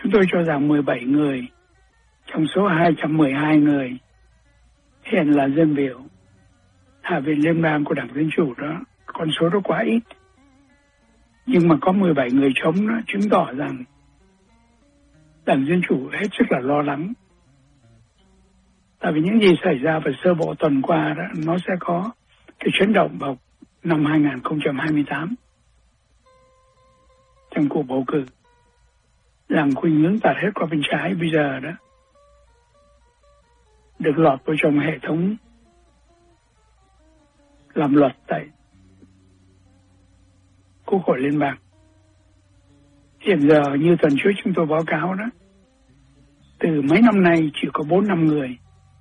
chúng tôi cho rằng 17 người trong số 212 người hiện là dân biểu Hạ viện Liên bang của Đảng Dân Chủ đó, con số đó quá ít. Nhưng mà có 17 người chống đó, chứng tỏ rằng Đảng Dân Chủ hết sức là lo lắng. Tại vì những gì xảy ra vào sơ bộ tuần qua đó, nó sẽ có cái chấn động vào năm 2028 trong cuộc bầu cử. Rằng khuynh hướng tạt hết qua bên trái bây giờ đó được lọt vào trong hệ thống làm luật tại Quốc hội Liên bang. Hiện giờ như tuần trước chúng tôi báo cáo đó, từ mấy năm nay chỉ có 4-5 người,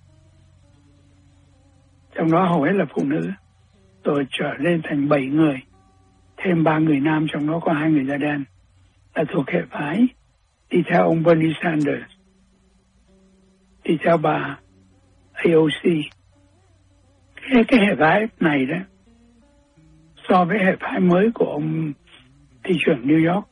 trong đó hầu hết là phụ nữ, rồi trở lên thành 7 người, thêm 3 người nam, trong đó có 2 người da đen, là thuộc hệ phái đi theo ông Bernie Sanders, đi theo bà AOC. Cái hệ phái này đó, so với hệ phái mới của ông thị trưởng New York,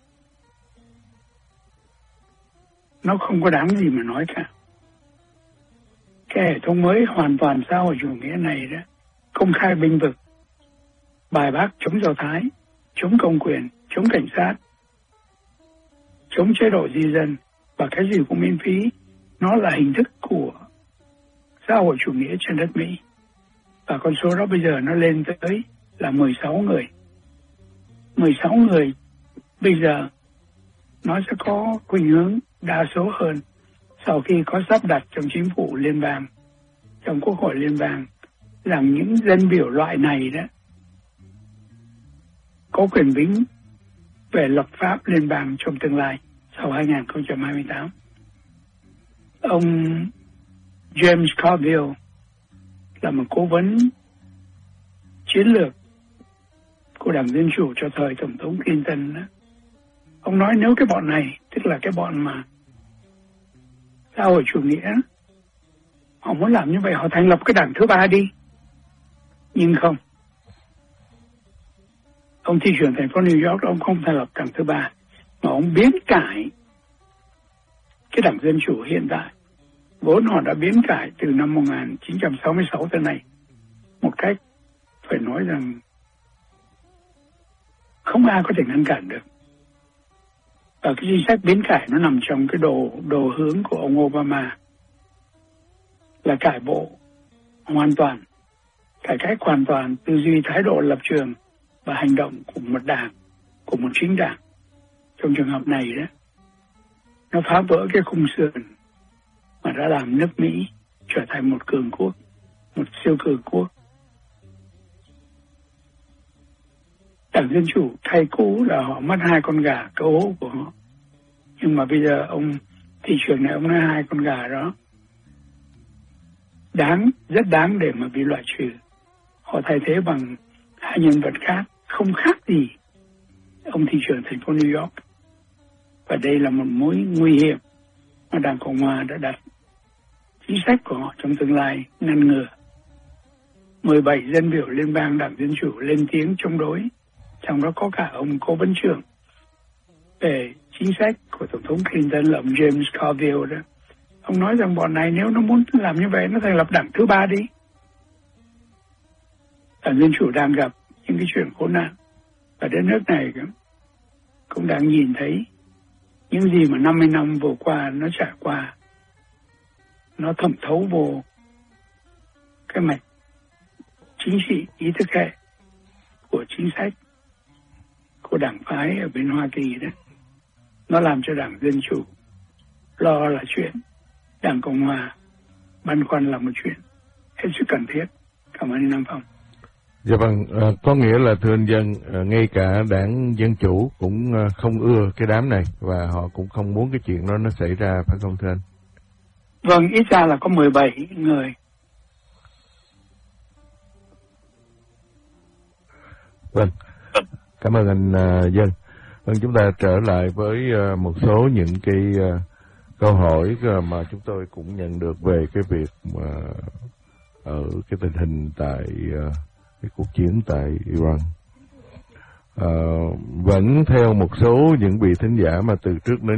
nó không có đáng gì mà nói cả. Cái hệ thống mới hoàn toàn xã hội chủ nghĩa này đó, công khai bênh vực, bài bác chống Do Thái, chống công quyền, chống cảnh sát, chống chế độ di dân và cái gì cũng miễn phí. Nó là hình thức của xã hội chủ nghĩa trên đất Mỹ. Và con số đó bây giờ nó lên tới là 16 người. 16 người bây giờ nó sẽ có khuynh hướng đa số hơn sau khi có sắp đặt trong chính phủ liên bang, trong Quốc hội Liên bang, rằng những dân biểu loại này đó có quyền bính về lập pháp liên bang trong tương lai sau 2028. Ông James Carville là một cố vấn chiến lược của Đảng Dân Chủ cho thời Tổng thống Clinton đó. Ông nói nếu cái bọn này, tức là cái bọn mà xã hội chủ nghĩa, họ muốn làm như vậy, họ thành lập cái đảng thứ ba đi. Nhưng không. Ông thị trưởng thành phố New York, ông không thành lập đảng thứ ba, mà ông biến cải cái Đảng Dân Chủ hiện tại. Vốn họ đã biến cải từ năm 1966 tới nay một cách phải nói rằng không ai có thể ngăn cản được. Và cái chính sách biến cải nó nằm trong cái đồ hướng của ông Obama, là cải bộ hoàn toàn, cải cách hoàn toàn tư duy, thái độ, lập trường và hành động của một đảng, của một chính đảng. Trong trường hợp này đó, nó phá vỡ cái khung sườn mà đã làm nước Mỹ trở thành một cường quốc, một siêu cường quốc. Đảng Dân Chủ thay cũ là họ mất 2 con gà cơ hố của họ. Nhưng mà bây giờ ông thị trưởng này, ông nói 2 con gà đó rất đáng để mà bị loại trừ. Họ thay thế bằng 2 nhân vật khác, không khác gì ông thị trưởng thành phố New York. Và đây là một mối nguy hiểm mà Đảng Cộng Hòa đã đặt chính sách của họ trong tương lai ngăn ngừa. 17 dân biểu liên bang Đảng Dân Chủ lên tiếng chống đối, trong đó có cả ông cố vấn trưởng về chính sách của Tổng thống Clinton là ông James Carville đó. Ông nói rằng bọn này nếu nó muốn làm như vậy, nó thành lập đảng thứ ba đi. Đảng Dân Chủ đang gặp những cái chuyện khốn nạn, và đất nước này cũng đang nhìn thấy những gì mà 50 năm vừa qua nó trải qua, nó thẩm thấu vô cái mạch chính trị, ý thức hệ của chính sách của đảng phái ở bên Hoa Kỳ đó. Nó làm cho Đảng Dân Chủ lo là chuyện, Đảng Cộng Hòa băn khoăn là một chuyện hết sức cần thiết. Cảm ơn anh Nam Phong. Dạ vâng, có nghĩa là thưa anh Dân, ngay cả Đảng Dân Chủ cũng không ưa cái đám này và họ cũng không muốn cái chuyện đó nó xảy ra, phải không thưa anh? Vâng, ít ra là có 17 người. Vâng, cảm ơn anh Dân. Vâng, chúng ta trở lại với một số những cái câu hỏi mà chúng tôi cũng nhận được về cái việc mà ở cái tình hình tại cái cuộc chiến tại Iran. Vẫn theo một số những vị thính giả mà từ trước đến